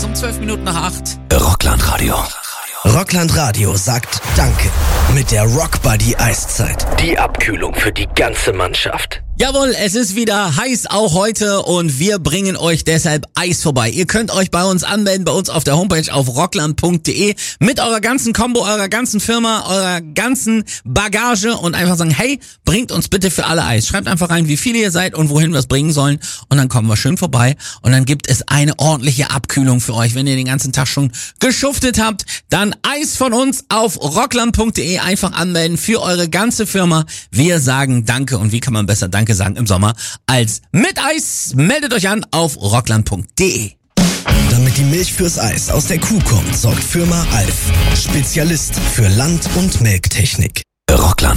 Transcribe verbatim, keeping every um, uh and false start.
um zwölf Minuten nach acht. Rockland Radio. Rockland Radio sagt Danke mit der Rockbuddy Eiszeit. Die Abkühlung für die ganze Mannschaft. Jawohl, es ist wieder heiß auch heute und wir bringen euch deshalb Eis vorbei. Ihr könnt euch bei uns anmelden, bei uns auf der Homepage auf rockland punkt de mit eurer ganzen Combo, eurer ganzen Firma, eurer ganzen Bagage und einfach sagen, hey, bringt uns bitte für alle Eis. Schreibt einfach rein, wie viele ihr seid und wohin wir es bringen sollen und dann kommen wir schön vorbei und dann gibt es eine ordentliche Abkühlung für euch. Wenn ihr den ganzen Tag schon geschuftet habt, dann Eis von uns auf rockland punkt de, einfach anmelden für eure ganze Firma. Wir sagen Danke und wie kann man besser Danke sagen im Sommer als mit Eis. Meldet euch an auf rockland punkt de. Damit die Milch fürs Eis aus der Kuh kommt, sorgt Firma Alf, Spezialist für Land- und Melktechnik. Rockland